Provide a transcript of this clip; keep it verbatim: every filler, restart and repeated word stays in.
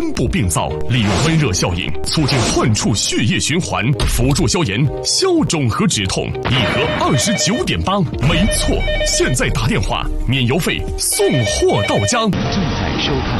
温部病灶，利用温热效应促进患处血液循环，辅助消炎、消肿和止痛，一盒二十九点八，没错，现在打电话免邮费，送货到家。 正在收看